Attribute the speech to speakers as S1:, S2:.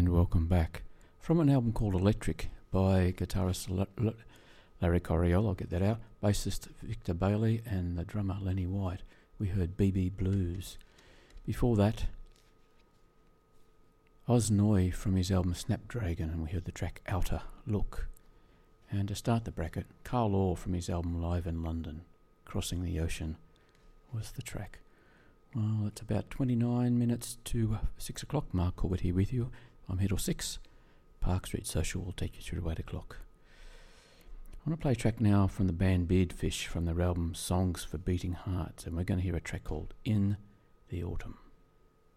S1: and welcome back. From an album called Electric by guitarist Larry Coryell, I'll get that out, bassist Victor Bailey and the drummer Lenny White, we heard BB Blues. Before that, Oz Noy from his album Snapdragon, and we heard the track Outer Look. And to start the bracket, Carl Orr from his album Live in London, Crossing the Ocean, was the track. Well, it's about 29 minutes to 6 o'clock. Mark Corbett here with you. I'm here till 6. Park Street Social will take you through to 8 o'clock. I want to play a track now from the band Beardfish from their album Songs for Beating Hearts, and we're going to hear a track called In the Autumn.